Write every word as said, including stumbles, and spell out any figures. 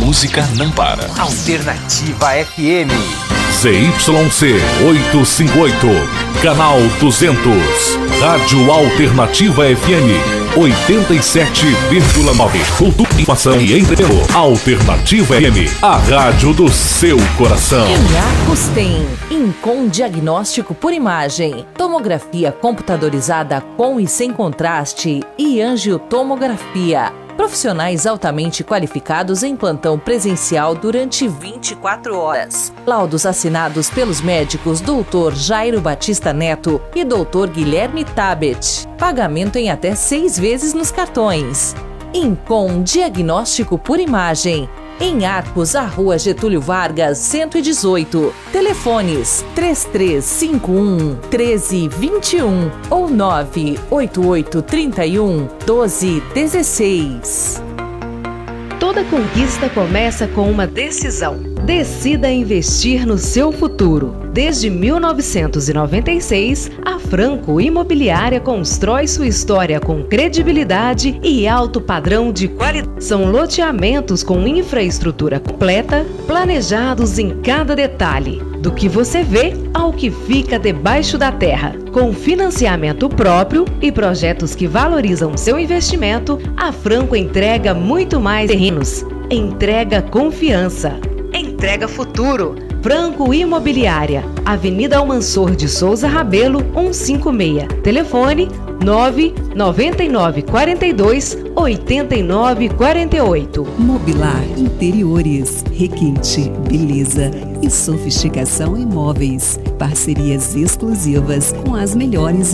música não para. Alternativa F M. Z Y C oitocentos e cinquenta e oito, canal duzentos. Rádio Alternativa F M oitenta e sete vírgula nove. Cultura, informação e entretenimento. Alternativa F M, a rádio do seu coração. Em Arcos tem Incom Diagnóstico por Imagem, tomografia computadorizada com e sem contraste e angiotomografia. Profissionais altamente qualificados em plantão presencial durante vinte e quatro horas. Laudos assinados pelos médicos doutor Jairo Batista Neto e doutor Guilherme Tabet. Pagamento em até seis vezes nos cartões. Incom Diagnóstico por Imagem. Em Arcos, a Rua Getúlio Vargas, cento e dezoito. Telefones três três cinco um, um três dois um ou nove oito oito três um, doze dezesseis. Toda conquista começa com uma decisão. Decida investir no seu futuro. Desde mil novecentos e noventa e seis, a Franco Imobiliária constrói sua história com credibilidade e alto padrão de qualidade. São loteamentos com infraestrutura completa, planejados em cada detalhe, do que você vê ao que fica debaixo da terra. Com financiamento próprio e projetos que valorizam seu investimento, a Franco entrega muito mais terrenos. Entrega confiança. Entrega futuro. Franco Imobiliária, Avenida Almansor de Souza Rabelo, cento e cinquenta e seis. Telefone nove nove nove quatro dois oito nove quatro oito. Mobilar Interiores, requinte, beleza e sofisticação em móveis. Parcerias exclusivas com as melhores